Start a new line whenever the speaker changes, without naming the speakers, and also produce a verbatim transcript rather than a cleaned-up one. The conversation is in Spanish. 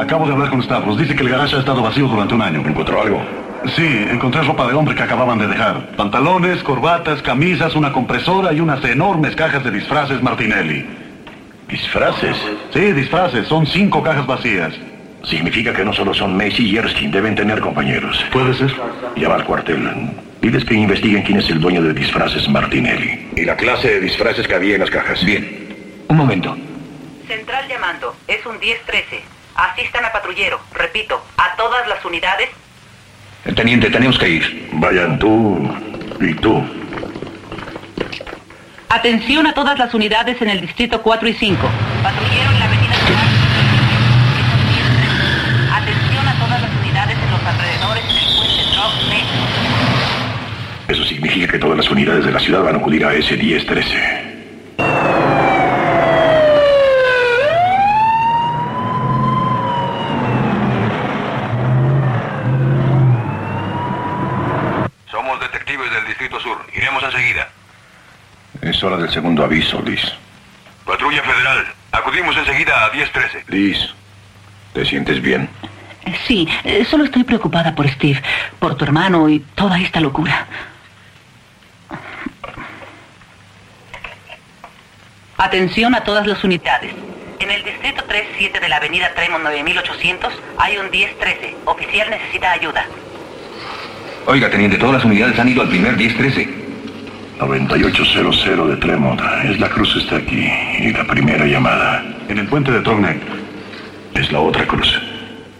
Acabo de hablar con Stavros. Dice que el garaje ha estado vacío durante un año.
¿Encontró algo?
Sí, encontré ropa de hombre que acababan de dejar. Pantalones, corbatas, camisas, una compresora y unas enormes cajas de disfraces Martinelli.
¿Disfraces?
Sí, disfraces. Son cinco cajas vacías.
Significa que no solo son Macy y Erskine, deben tener compañeros.
¿Puede ser?
Llama al cuartel. Diles que investiguen quién es el dueño de disfraces Martinelli. Y la clase de disfraces que había en las cajas.
Bien. Un momento.
Central llamando. Es un diez trece. Asistan a patrullero. Repito, a todas las unidades.
Teniente, tenemos que ir.
Vayan tú y tú.
Atención a todas las unidades en el distrito cuatro y cinco. Patrullero en la avenida Central. Atención a todas las unidades en los alrededores del puente Drop Metro.
Eso significa que todas las unidades de la ciudad van a acudir a ese diez trece.
Somos detectives del Distrito Sur. Iremos enseguida.
Es hora del segundo aviso, Liz.
Patrulla Federal. Acudimos enseguida a diez trece.
Liz, ¿te sientes bien?
Sí, eh, solo estoy preocupada por Steve, por tu hermano y toda esta locura. Atención a todas las unidades. En el distrito tres siete de la avenida Tremont nueve mil ochocientos hay un diez trece. Oficial necesita ayuda.
Oiga, teniente, todas las unidades han ido al primer diez trece.
noventa y ocho cero cero de Tremont. Es la cruz está aquí. Y la primera llamada.
En el puente de Trogneck.
Es la otra cruz.